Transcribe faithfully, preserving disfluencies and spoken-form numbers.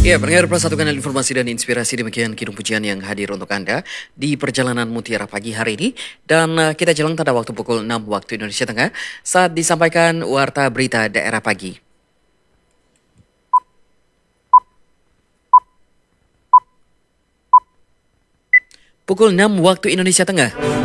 Ya, pendengar Plus satu kanal informasi dan inspirasi demikian Kidung Pujian yang hadir untuk Anda di perjalanan Mutiara pagi hari ini. Dan uh, kita jalan pada waktu pukul enam waktu Indonesia Tengah saat disampaikan Warta Berita Daerah Pagi. Pukul enam waktu Indonesia Tengah.